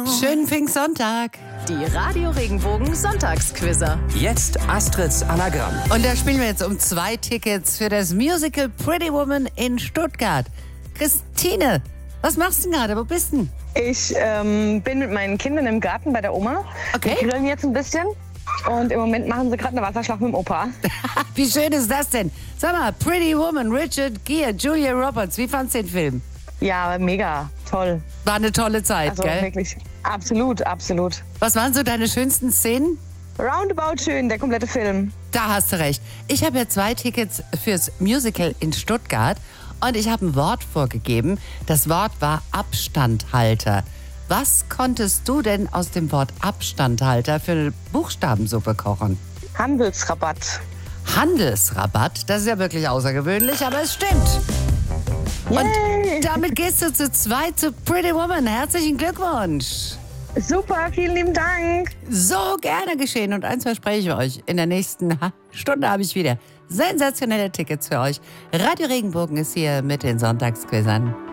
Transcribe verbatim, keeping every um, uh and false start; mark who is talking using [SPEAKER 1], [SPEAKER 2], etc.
[SPEAKER 1] Schönen Pfingstsonntag.
[SPEAKER 2] Die Radio Regenbogen Sonntagsquizzer.
[SPEAKER 3] Jetzt Astrids Anagramm.
[SPEAKER 1] Und da spielen wir jetzt um zwei Tickets für das Musical Pretty Woman in Stuttgart. Christine, was machst du denn gerade? Wo bist du denn?
[SPEAKER 4] Ich ähm, bin mit meinen Kindern im Garten bei der Oma.
[SPEAKER 1] Okay.
[SPEAKER 4] Wir grillen jetzt ein bisschen. Und im Moment machen sie gerade eine Wasserschlacht mit dem Opa.
[SPEAKER 1] Wie schön ist das denn? Sag mal, Pretty Woman, Richard Gere, Julia Roberts, wie fandst du den Film?
[SPEAKER 4] Ja, mega, toll.
[SPEAKER 1] War eine tolle Zeit,
[SPEAKER 4] Also
[SPEAKER 1] gell?
[SPEAKER 4] wirklich, absolut, absolut.
[SPEAKER 1] Was waren so deine schönsten Szenen?
[SPEAKER 4] Roundabout schön, der komplette Film.
[SPEAKER 1] Da hast du recht. Ich habe ja zwei Tickets fürs Musical in Stuttgart und ich habe ein Wort vorgegeben. Das Wort war Abstandhalter. Was konntest du denn aus dem Wort Abstandhalter für eine Buchstabensuppe kochen?
[SPEAKER 4] Handelsrabatt.
[SPEAKER 1] Handelsrabatt, das ist ja wirklich außergewöhnlich, aber es stimmt.
[SPEAKER 4] Yay.
[SPEAKER 1] Und damit gehst du zu zweit zu Pretty Woman. Herzlichen Glückwunsch.
[SPEAKER 4] Super, vielen lieben Dank.
[SPEAKER 1] So gerne geschehen. Und eins verspreche ich euch, in der nächsten Stunde habe ich wieder sensationelle Tickets für euch. Radio Regenbogen ist hier mit den Sonntagsquizzern.